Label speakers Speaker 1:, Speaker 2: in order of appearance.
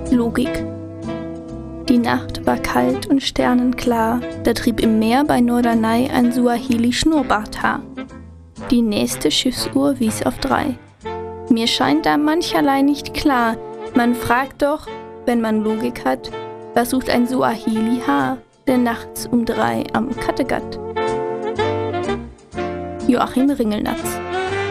Speaker 1: Logik. Die Nacht war kalt und sternenklar, da trieb im Meer bei Norderney ein Suaheli-Schnurrbarthaar. Die nächste Schiffsuhr wies auf 3. Mir scheint da mancherlei nicht klar, man fragt doch, wenn man Logik hat, was sucht ein Suaheli-Haar, der nachts um 3 am Kattegat? Joachim Ringelnatz.